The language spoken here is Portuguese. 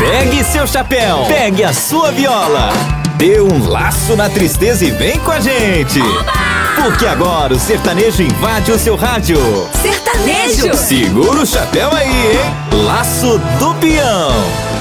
Pegue seu chapéu, pegue a sua viola, dê um laço na tristeza e vem com a gente. Porque agora o sertanejo invade o seu rádio. Sertanejo! Segura o chapéu aí, hein? Laço do Peão.